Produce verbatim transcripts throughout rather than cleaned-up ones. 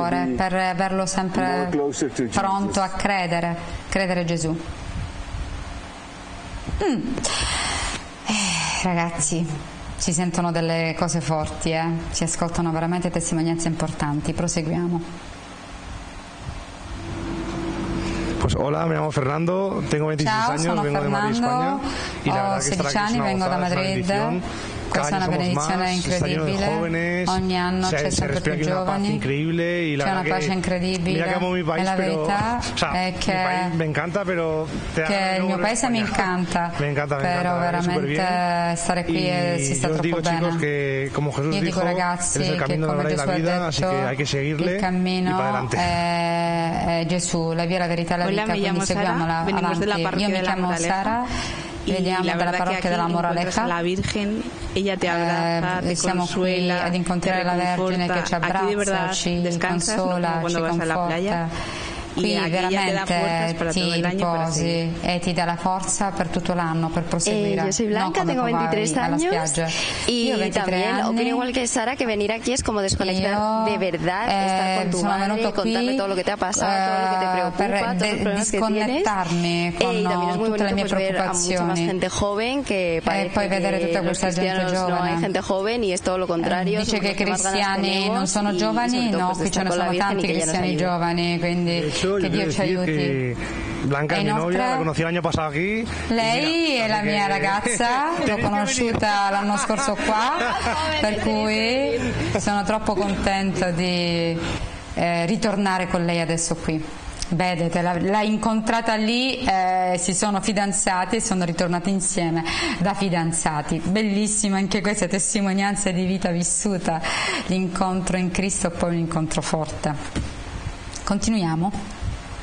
cuore, per averlo sempre pronto a credere, credere Gesù. Mm. Eh, ragazzi, si sentono delle cose forti, eh? Si ascoltano veramente testimonianze importanti. Proseguiamo. Pues hola, me llamo Fernando, tengo veintiséis Ciao, años, sono vengo Fernando, de Madrid, España, y la ho verdad que estar sedici aquí es anni, una vengo da gozada, es una Madrid. bendición. Questa è una benedizione incredibile, ogni anno c'è sempre più giovani, c'è una pace incredibile e la verità è che, che il mio paese mi incanta, però veramente stare qui si sta troppo bene. Io dico ragazzi che come Gesù ha detto il cammino è Gesù, la via, la verità e la vita, quindi seguiamola avanti. Io mi chiamo Sara. Vediamo dalla parrocchia della Moraleja. La Virgen, ella te abraza, eh, te siamo consuela, qui ad incontrare la Vergine che ci abbraccia, ci consola, ci conforta. Qui veramente ti riposi e ti dà la forza per tutto l'anno, per proseguire. Eh, yo soy Blanca, tengo veintitrés años y también anni. opino igual que Sara, que venir aquí es como desconectar Io, de verdad, eh, estar con tu madre, contarle todo lo que te ha pasado, eh, todo lo que te preocupa, per todos los problemas que tienes. Con eh, y también es muy tutte le bonito mie pues, ver a mucha más gente joven que parece e poi vedere tutta que los questa gente cristianos no giovane. hay gente joven y es todo lo contrario. Dice che i cristiani non sono giovani, no, qui ce ne sono tanti cristiani giovani, quindi che Dio ci aiuti. Que Blanca è mia novia, la conosci l'anno passato aquí. Lei è la mia ragazza, l'ho conosciuta l'anno scorso qua, per cui sono troppo contenta di eh, ritornare con lei adesso qui. Vedete, l'ha incontrata lì, eh, si sono fidanzati e sono ritornati insieme da fidanzati. Bellissima anche questa testimonianza di vita vissuta, l'incontro in Cristo e poi un incontro forte. Continuiamo.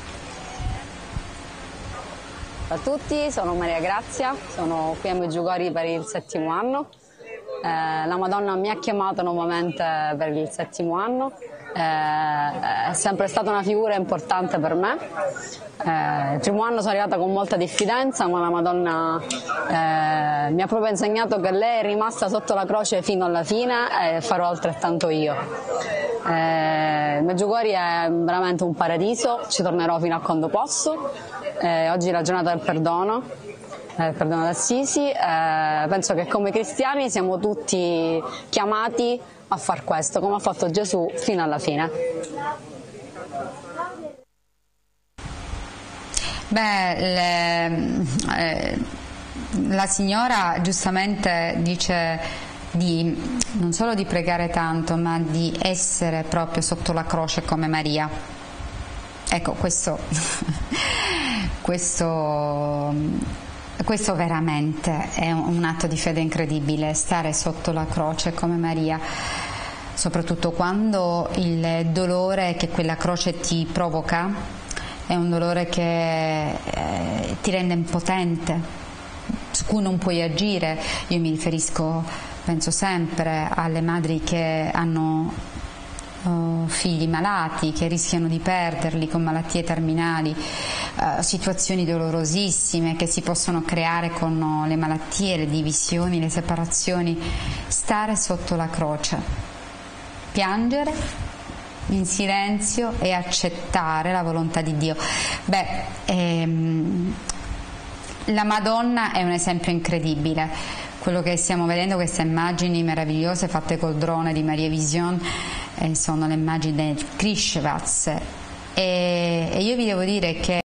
Ciao a tutti, sono Maria Grazia, sono qui a Meggiugori per il settimo anno. Eh, la Madonna mi ha chiamato nuovamente per il settimo anno, eh, è sempre stata una figura importante per me. Eh, il primo anno sono arrivata con molta diffidenza, ma la Madonna eh, mi ha proprio insegnato che lei è rimasta sotto la croce fino alla fine e farò altrettanto io. Eh, Meggiugori è veramente un paradiso, ci tornerò fino a quando posso. Eh, oggi è la giornata del perdono, eh, il perdono d'Assisi. Eh, penso che come cristiani siamo tutti chiamati a far questo, come ha fatto Gesù fino alla fine. Beh, le, eh, la signora giustamente dice di non solo di pregare tanto, ma di essere proprio sotto la croce come Maria. Ecco, questo, questo, questo veramente è un atto di fede incredibile, stare sotto la croce come Maria, soprattutto quando il dolore che quella croce ti provoca è un dolore che eh, ti rende impotente, su cui non puoi agire. Io mi riferisco, penso sempre, alle madri che hanno Uh, figli malati, che rischiano di perderli con malattie terminali, uh, situazioni dolorosissime che si possono creare con uh, le malattie, le divisioni, le separazioni. Stare sotto la croce, piangere in silenzio e accettare la volontà di Dio. Beh, ehm, la Madonna è un esempio incredibile. Quello che stiamo vedendo, queste immagini meravigliose fatte col drone di Maria Vision, eh, sono le immagini del Krishvats, e, e io vi devo dire che